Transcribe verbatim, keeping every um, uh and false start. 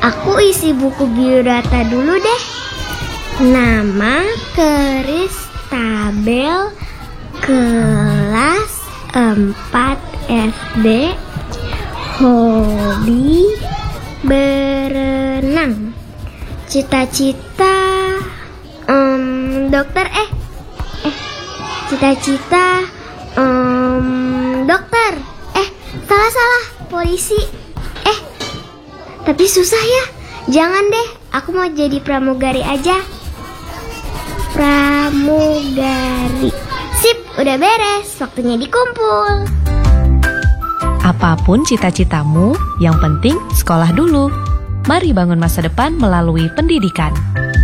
Aku isi buku biodata dulu deh. Nama Kristabel, kelas empat S D, hobi berenang, cita-cita um, dokter eh eh cita-cita um, dokter eh salah-salah polisi eh tapi susah ya. Jangan deh, aku mau jadi pramugari aja. Pramugari. Sip, udah beres, waktunya dikumpul. Apapun cita-citamu, yang penting sekolah dulu. Mari bangun masa depan melalui pendidikan.